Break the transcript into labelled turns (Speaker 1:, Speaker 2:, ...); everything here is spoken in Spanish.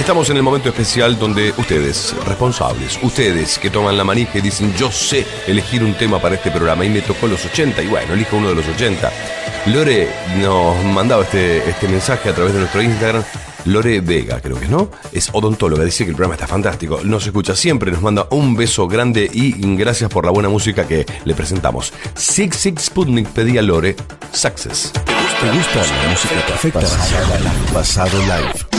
Speaker 1: estamos en el momento especial donde ustedes, responsables, ustedes que toman la manija y dicen yo sé elegir un tema para este programa y me tocó los 80 y bueno, elijo uno de los 80. Lore nos mandaba este mensaje a través de nuestro Instagram. Lore Vega, creo que ¿no? Es odontóloga, dice que el programa está fantástico. Nos escucha siempre, nos manda un beso grande y gracias por la buena música que le presentamos. Six Sputnik pedía Lore, Success.
Speaker 2: ¿Te gusta la música perfecta? Pasado Live.